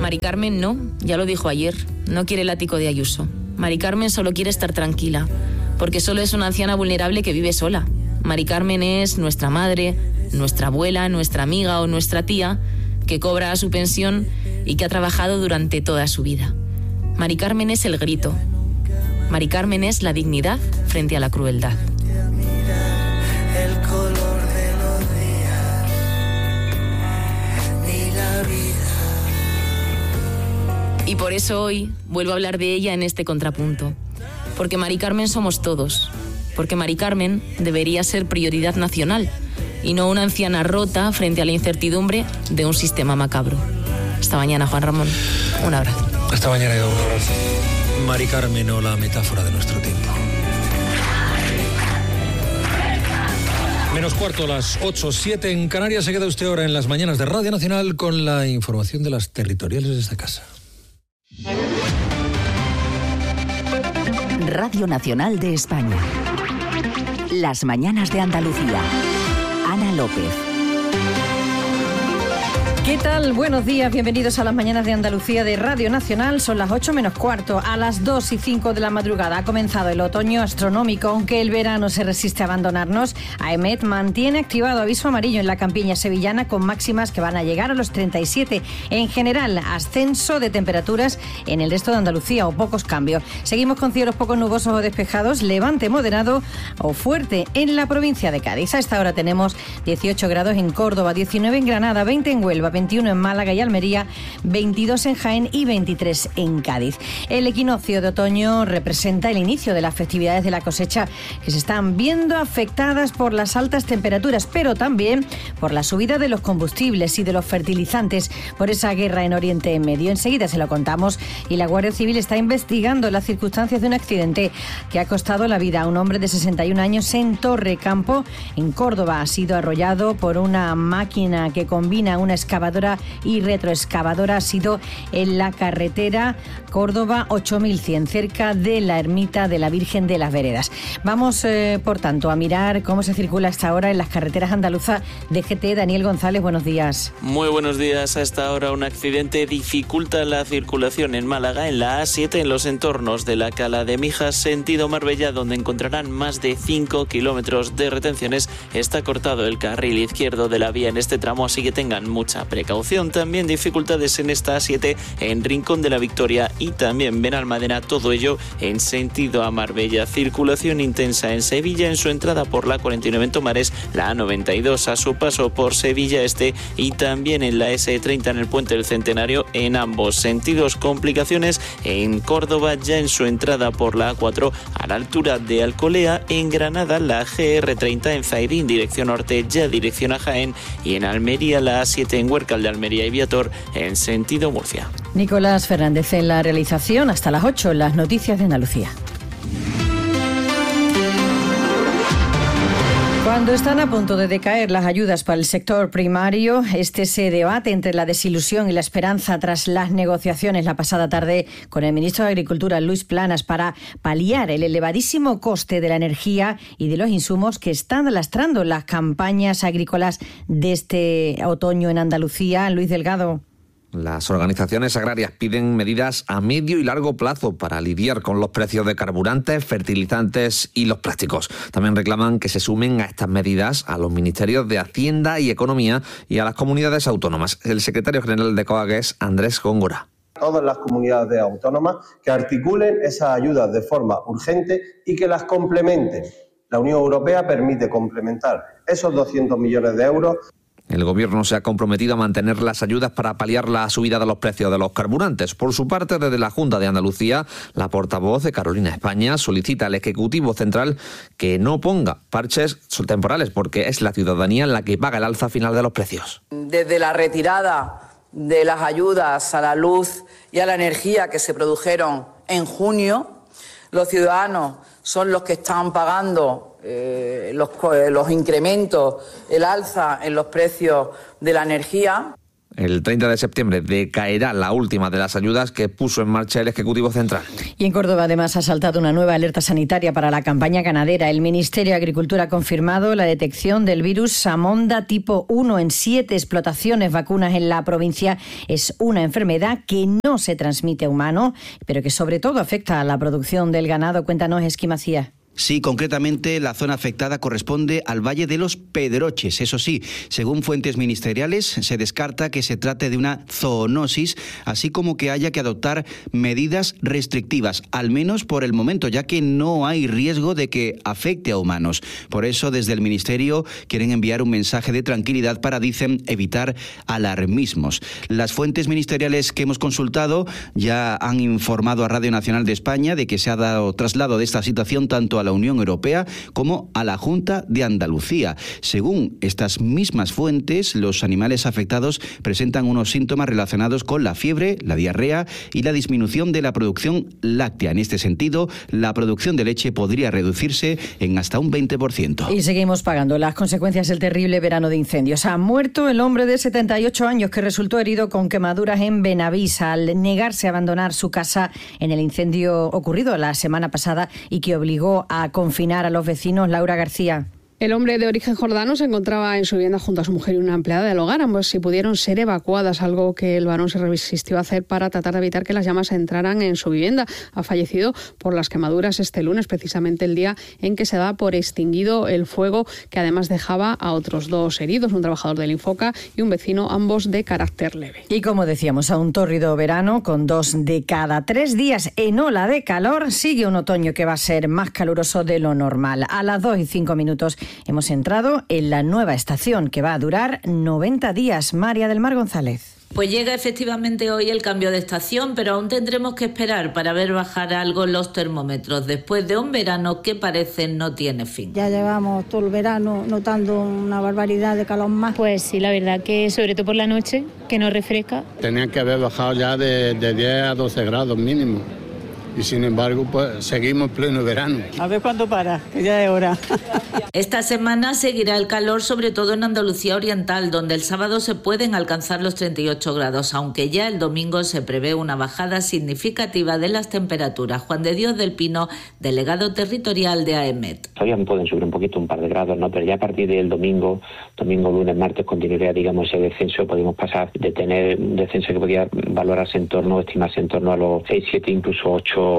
Mari Carmen no, ya lo dijo ayer, no quiere el ático de Ayuso. Mari Carmen solo quiere estar tranquila, porque solo es una anciana vulnerable que vive sola. Mari Carmen es nuestra madre, nuestra abuela, nuestra amiga o nuestra tía, que cobra su pensión y que ha trabajado durante toda su vida. Mari Carmen es el grito. Mari Carmen es la dignidad frente a la crueldad. Y por eso hoy vuelvo a hablar de ella en este contrapunto. Porque Mari Carmen somos todos. Porque Mari Carmen debería ser prioridad nacional y no una anciana rota frente a la incertidumbre de un sistema macabro. Hasta mañana, Juan Ramón. Un abrazo. Hasta mañana, Edu. Un abrazo. Mari Carmen o la metáfora de nuestro tiempo. Menos cuarto, las 8:07 en Canarias. Se queda usted ahora en las mañanas de Radio Nacional con la información de las territoriales de esta casa. Radio Nacional de España. Las mañanas de Andalucía. Ana López. ¿Qué tal? Buenos días, bienvenidos a las mañanas de Andalucía de Radio Nacional. Son las 8 menos cuarto, a las 2:05 de la madrugada. Ha comenzado el otoño astronómico, aunque el verano se resiste a abandonarnos. AEMET mantiene activado aviso amarillo en la campiña sevillana con máximas que van a llegar a los 37. En general, ascenso de temperaturas en el resto de Andalucía o pocos cambios. Seguimos con cielos poco nubosos o despejados, levante moderado o fuerte en la provincia de Cádiz. A esta hora tenemos 18 grados en Córdoba, 19 en Granada, 20 en Huelva, 21 en Málaga y Almería, 22 en Jaén y 23 en Cádiz. El equinoccio de otoño representa el inicio de las festividades de la cosecha que se están viendo afectadas por las altas temperaturas, pero también por la subida de los combustibles y de los fertilizantes, por esa guerra en Oriente Medio. Enseguida se lo contamos y la Guardia Civil está investigando las circunstancias de un accidente que ha costado la vida a un hombre de 61 años en Torrecampo, en Córdoba. Ha sido arrollado por una máquina que combina una excavadora y retroexcavadora. Ha sido en la carretera Córdoba 8100, cerca de la ermita de la Virgen de las Veredas. Vamos, por tanto, a mirar cómo se circula hasta ahora en las carreteras andaluzas. DGT, Daniel González, buenos días. Muy buenos días. Hasta ahora un accidente dificulta la circulación en Málaga, en la A7, en los entornos de la Cala de Mijas, sentido Marbella, donde encontrarán más de 5 kilómetros de retenciones. Está cortado el carril izquierdo de la vía en este tramo, así que tengan mucha precaución. También dificultades en esta A7 en Rincón de la Victoria y también Benalmádena, todo ello en sentido a Marbella. Circulación intensa en Sevilla en su entrada por la 49 en Tomares, la A92 a su paso por Sevilla Este y también en la S30 en el Puente del Centenario en ambos sentidos. Complicaciones en Córdoba ya en su entrada por la A4 a la altura de Alcolea. En Granada la GR30 en Zaidín dirección norte ya dirección a Jaén y en Almería la A7 en Huércal de Almería y Viator en sentido Murcia. Nicolás Fernández en la realización. Hasta las 8, las noticias de Andalucía. Cuando están a punto de decaer las ayudas para el sector primario, se debate entre la desilusión y la esperanza tras las negociaciones la pasada tarde con el ministro de Agricultura, Luis Planas, para paliar el elevadísimo coste de la energía y de los insumos que están lastrando las campañas agrícolas de este otoño en Andalucía. Luis Delgado. Las organizaciones agrarias piden medidas a medio y largo plazo para lidiar con los precios de carburantes, fertilizantes y los plásticos. También reclaman que se sumen a estas medidas a los ministerios de Hacienda y Economía y a las comunidades autónomas. El secretario general de COAG es Andrés Góngora. Todas las comunidades autónomas que articulen esas ayudas de forma urgente y que las complementen. La Unión Europea permite complementar esos 200 millones de euros. El Gobierno se ha comprometido a mantener las ayudas para paliar la subida de los precios de los carburantes. Por su parte, desde la Junta de Andalucía, la portavoz de Carolina España solicita al Ejecutivo Central que no ponga parches temporales, porque es la ciudadanía la que paga el alza final de los precios. Desde la retirada de las ayudas a la luz y a la energía que se produjeron en junio, los ciudadanos son los que están pagando los incrementos, el alza en los precios de la energía. El 30 de septiembre decaerá la última de las ayudas que puso en marcha el Ejecutivo Central. Y en Córdoba además ha saltado una nueva alerta sanitaria para la campaña ganadera. El Ministerio de Agricultura ha confirmado la detección del virus Samonda tipo 1 en 7 explotaciones vacunas en la provincia. Es una enfermedad que no se transmite a humano, pero que sobre todo afecta a la producción del ganado. Cuéntanos, Esqui Macías. Sí, concretamente la zona afectada corresponde al Valle de los Pedroches. Eso sí, según fuentes ministeriales, se descarta que se trate de una zoonosis, así como que haya que adoptar medidas restrictivas, al menos por el momento, ya que no hay riesgo de que afecte a humanos. Por eso, desde el Ministerio quieren enviar un mensaje de tranquilidad para, dicen, evitar alarmismos. Las fuentes ministeriales que hemos consultado ya han informado a Radio Nacional de España de que se ha dado traslado de esta situación tanto a la Unión Europea como a la Junta de Andalucía. Según estas mismas fuentes, los animales afectados presentan unos síntomas relacionados con la fiebre, la diarrea y la disminución de la producción láctea. En este sentido, la producción de leche podría reducirse en hasta un 20%. Y seguimos pagando las consecuencias del terrible verano de incendios. Ha muerto el hombre de 78 años que resultó herido con quemaduras en Benavís al negarse a abandonar su casa en el incendio ocurrido la semana pasada y que obligó a confinar a los vecinos. Laura García. El hombre de origen jordano se encontraba en su vivienda junto a su mujer y una empleada del hogar. Ambos sí pudieron ser evacuadas, algo que el varón se resistió a hacer para tratar de evitar que las llamas entraran en su vivienda. Ha fallecido por las quemaduras este lunes, precisamente el día en que se da por extinguido el fuego, que además dejaba a otros 2 heridos, un trabajador del Infoca y un vecino, ambos de carácter leve. Y como decíamos, a un tórrido verano con 2 de cada 3 días en ola de calor, sigue un otoño que va a ser más caluroso de lo normal. A las 2:05 hemos entrado en la nueva estación que va a durar 90 días. María del Mar González. Pues llega efectivamente hoy el cambio de estación, pero aún tendremos que esperar para ver bajar algo los termómetros después de un verano que parece no tiene fin. Ya llevamos todo el verano notando una barbaridad de calor más. Pues sí, la verdad que sobre todo por la noche, que nos refresca. Tenían que haber bajado ya de 10 a 12 grados mínimo. Y sin embargo, pues seguimos en pleno verano. A ver cuándo para, que ya es hora. Esta semana seguirá el calor, sobre todo en Andalucía Oriental, donde el sábado se pueden alcanzar los 38 grados, aunque ya el domingo se prevé una bajada significativa de las temperaturas. Juan de Dios del Pino, delegado territorial de AEMET. Todavía pueden subir un poquito, un par de grados, ¿no? Pero ya a partir del domingo, lunes, martes, continuaría, digamos, ese descenso. Podemos pasar de tener un descenso que podía valorarse estimarse en torno a los 6, 7, incluso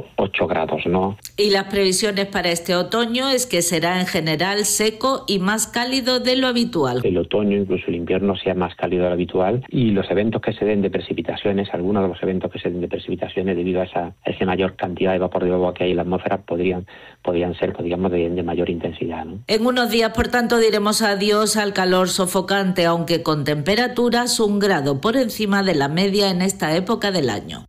8 grados, ¿no? Y las previsiones para este otoño es que será en general seco y más cálido de lo habitual. El otoño, incluso el invierno, sea más cálido de lo habitual, y los eventos que se den de precipitaciones, algunos de los eventos que se den de precipitaciones debido a esa mayor cantidad de vapor de agua que hay en la atmósfera podrían ser, digamos, de mayor intensidad, ¿no? En unos días, por tanto, diremos adiós al calor sofocante, aunque con temperaturas 1 grado por encima de la media en esta época del año.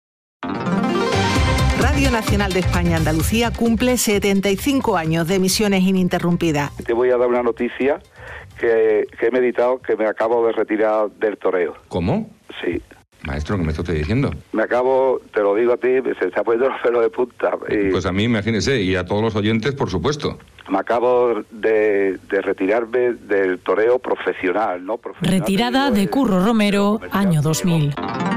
Radio Nacional de España Andalucía cumple 75 años de emisiones ininterrumpidas. Te voy a dar una noticia que he meditado, que me acabo de retirar del toreo. ¿Cómo? Sí. Maestro, ¿qué me está diciendo? Te lo digo a ti, se está poniendo los pelos de punta. Pues a mí, imagínese, y a todos los oyentes, por supuesto. Me acabo de retirarme del toreo profesional, ¿no? Retirada de Curro Romero, año 2000.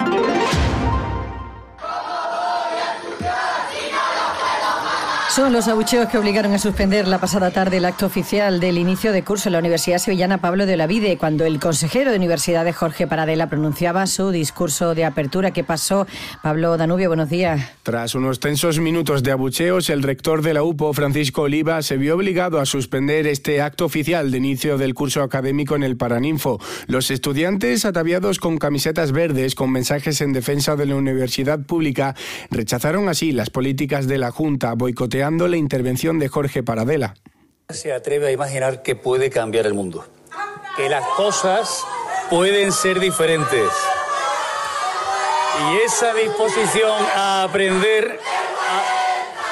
Son los abucheos que obligaron a suspender la pasada tarde el acto oficial del inicio de curso en la Universidad Sevillana Pablo de Olavide, cuando el consejero de Universidades, Jorge Paradela, pronunciaba su discurso de apertura. ¿Qué pasó? Pablo Danubio, buenos días. Tras unos tensos minutos de abucheos, el rector de la UPO, Francisco Oliva, se vio obligado a suspender este acto oficial de inicio del curso académico en el Paraninfo. Los estudiantes, ataviados con camisetas verdes con mensajes en defensa de la universidad pública, rechazaron así las políticas de la Junta, boicoteando la intervención de Jorge Paradela. Se atreve a imaginar que puede cambiar el mundo, que las cosas pueden ser diferentes. Y esa disposición a aprender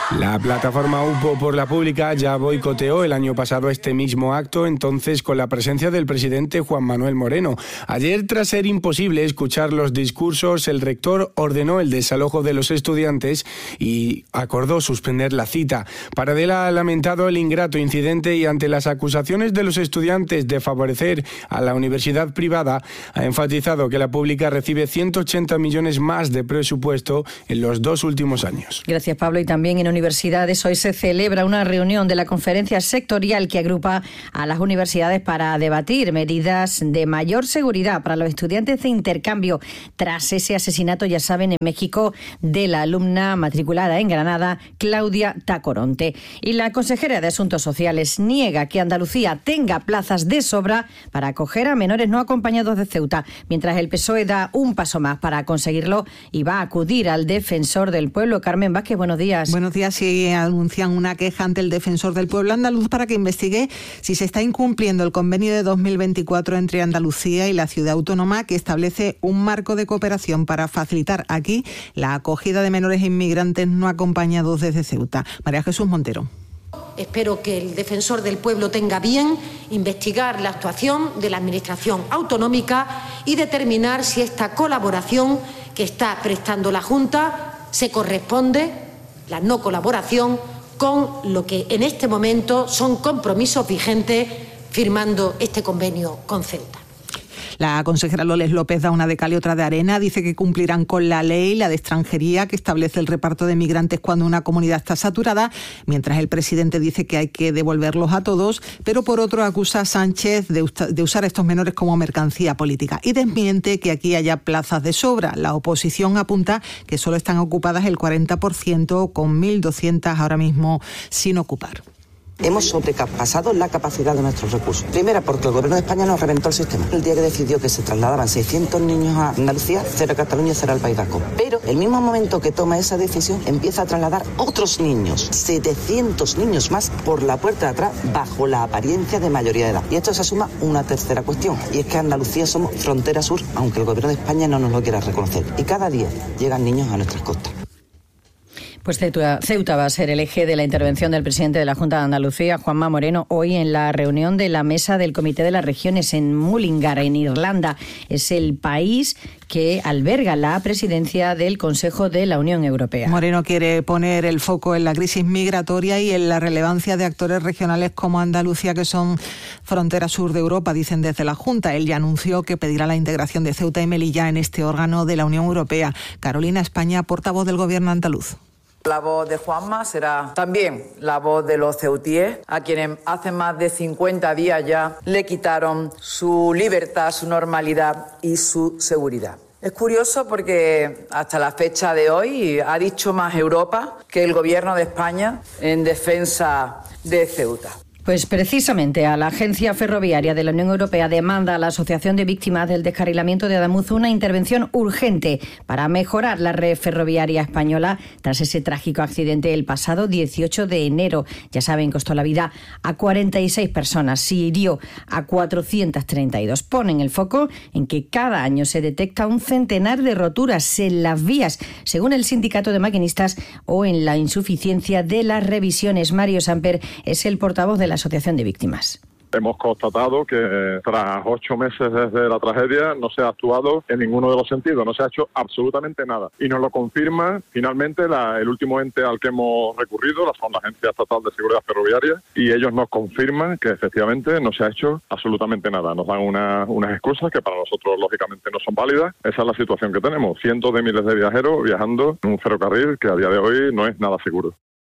La plataforma UPO por la Pública ya boicoteó el año pasado este mismo acto, entonces con la presencia del presidente Juan Manuel Moreno. Ayer, tras ser imposible escuchar los discursos, el rector ordenó el desalojo de los estudiantes y acordó suspender la cita. Paradela ha lamentado el ingrato incidente y ante las acusaciones de los estudiantes de favorecer a la universidad privada, ha enfatizado que la pública recibe 180 millones más de presupuesto en los 2 últimos años. Gracias, Pablo. Y también en universidades hoy se celebra una reunión de la conferencia sectorial que agrupa a las universidades para debatir medidas de mayor seguridad para los estudiantes de intercambio tras ese asesinato, ya saben, en México de la alumna matriculada en Granada, Claudia Tacoronte. Y la consejera de Asuntos Sociales niega que Andalucía tenga plazas de sobra para acoger a menores no acompañados de Ceuta, mientras el PSOE da un paso más para conseguirlo y va a acudir al defensor del pueblo. Carmen Vázquez, buenos días. Buenos días. Sí, anuncian una queja ante el defensor del pueblo andaluz para que investigue si se está incumpliendo el convenio de 2024 entre Andalucía y la ciudad autónoma que establece un marco de cooperación para facilitar aquí la acogida de menores inmigrantes no acompañados desde Ceuta. María Jesús Montero. Espero que el defensor del pueblo tenga bien investigar la actuación de la Administración autonómica y determinar si esta colaboración que está prestando la Junta se corresponde, la no colaboración, con lo que en este momento son compromisos vigentes firmando este convenio con Ceuta. La consejera Loles López da una de cal y otra de arena. Dice que cumplirán con la ley, la de extranjería, que establece el reparto de migrantes cuando una comunidad está saturada, mientras el presidente dice que hay que devolverlos a todos, pero por otro acusa a Sánchez de usar a estos menores como mercancía política y desmiente que aquí haya plazas de sobra. La oposición apunta que solo están ocupadas el 40%, con 1.200 ahora mismo sin ocupar. Hemos sobrepasado la capacidad de nuestros recursos. Primera, porque el Gobierno de España nos reventó el sistema. El día que decidió que se trasladaban 600 niños a Andalucía, 0 a Cataluña, 0 al País Vasco. Pero el mismo momento que toma esa decisión, empieza a trasladar otros niños, 700 niños más, por la puerta de atrás, bajo la apariencia de mayoría de edad. Y esto se suma una tercera cuestión, y es que Andalucía somos frontera sur, aunque el Gobierno de España no nos lo quiera reconocer. Y cada día llegan niños a nuestras costas. Pues Ceuta va a ser el eje de la intervención del presidente de la Junta de Andalucía, Juanma Moreno, hoy en la reunión de la mesa del Comité de las Regiones en Mullingar, en Irlanda. Es el país que alberga la presidencia del Consejo de la Unión Europea. Moreno quiere poner el foco en la crisis migratoria y en la relevancia de actores regionales como Andalucía, que son frontera sur de Europa, dicen desde la Junta. Él ya anunció que pedirá la integración de Ceuta y Melilla en este órgano de la Unión Europea. Carolina España, portavoz del Gobierno andaluz. La voz de Juanma será también la voz de los ceutíes, a quienes hace más de 50 días ya le quitaron su libertad, su normalidad y su seguridad. Es curioso porque hasta la fecha de hoy ha dicho más Europa que el Gobierno de España en defensa de Ceuta. Pues precisamente a la Agencia Ferroviaria de la Unión Europea demanda a la Asociación de Víctimas del Descarrilamiento de Adamuz una intervención urgente para mejorar la red ferroviaria española tras ese trágico accidente el pasado 18 de enero. Ya saben, costó la vida a 46 personas, se hirió a 432. Ponen el foco en que cada año se detecta un centenar de roturas en las vías, según el Sindicato de Maquinistas, o en la insuficiencia de las revisiones. Mario Samper es el portavoz de la Asociación de Víctimas. Hemos constatado que tras 8 meses desde la tragedia no se ha actuado en ninguno de los sentidos, no se ha hecho absolutamente nada. Y nos lo confirma finalmente el último ente al que hemos recurrido, la Agencia Estatal de Seguridad Ferroviaria, y ellos nos confirman que efectivamente no se ha hecho absolutamente nada. Nos dan unas excusas que para nosotros lógicamente no son válidas. Esa es la situación que tenemos, cientos de miles de viajeros viajando en un ferrocarril que a día de hoy no es nada seguro.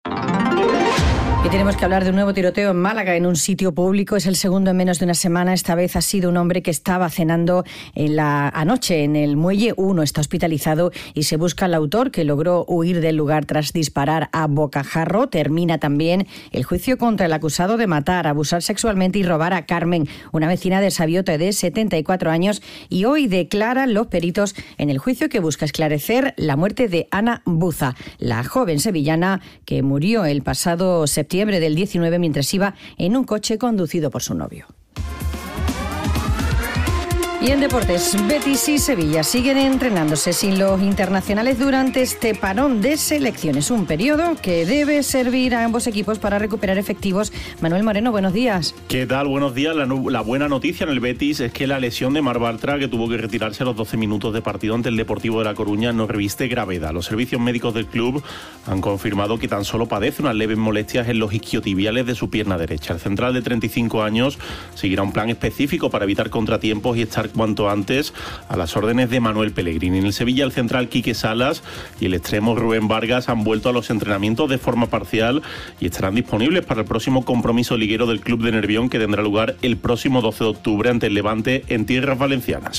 Y tenemos que hablar de un nuevo tiroteo en Málaga, en un sitio público. Es el segundo en menos de una semana. Esta vez ha sido un hombre que estaba cenando anoche en el Muelle 1. Está hospitalizado y se busca al autor, que logró huir del lugar tras disparar a bocajarro. Termina también el juicio contra el acusado de matar, abusar sexualmente y robar a Carmen, una vecina de Sabiote de 74 años. Y hoy declaran los peritos en el juicio que busca esclarecer la muerte de Ana Buza, la joven sevillana que murió el pasado septiembre del 19 mientras iba en un coche conducido por su novio. Y en deportes, Betis y Sevilla siguen entrenándose sin los internacionales durante este parón de selecciones, un periodo que debe servir a ambos equipos para recuperar efectivos. Manuel Moreno, buenos días. ¿Qué tal? Buenos días. La buena noticia en el Betis es que la lesión de Marc Bartra, que tuvo que retirarse a los 12 minutos de partido ante el Deportivo de La Coruña, no reviste gravedad. Los servicios médicos del club han confirmado que tan solo padece unas leves molestias en los isquiotibiales de su pierna derecha. El central de 35 años seguirá un plan específico para evitar contratiempos y estar cuanto antes a las órdenes de Manuel Pellegrini. En el Sevilla, el central Quique Salas y el extremo Rubén Vargas han vuelto a los entrenamientos de forma parcial y estarán disponibles para el próximo compromiso liguero del club de Nervión, que tendrá lugar el próximo 12 de octubre ante el Levante en tierras valencianas.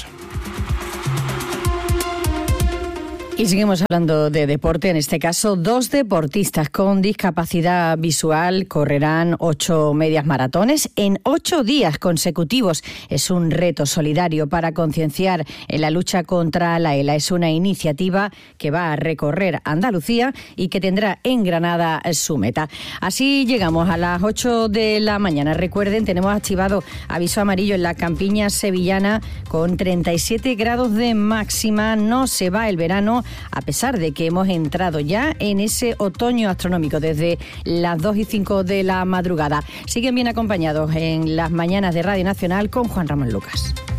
Y seguimos hablando de deporte, en este caso 2 deportistas con discapacidad visual correrán 8 medias maratones en 8 días consecutivos. Es un reto solidario para concienciar en la lucha contra la ELA. Es una iniciativa que va a recorrer Andalucía y que tendrá en Granada su meta. Así llegamos a las 8 de la mañana. Recuerden, tenemos activado aviso amarillo en la campiña sevillana con 37 grados de máxima. No se va el verano, a pesar de que hemos entrado ya en ese otoño astronómico desde las 2:05 de la madrugada. Siguen bien acompañados en las mañanas de Radio Nacional con Juan Ramón Lucas.